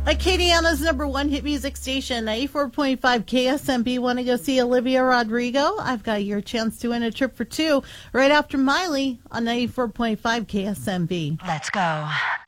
Acadiana's number one hit music station, 94.5 KSMB. Want to go see Olivia Rodrigo? I've got your chance to win a trip for two right after Miley on 94.5 KSMB. Let's go.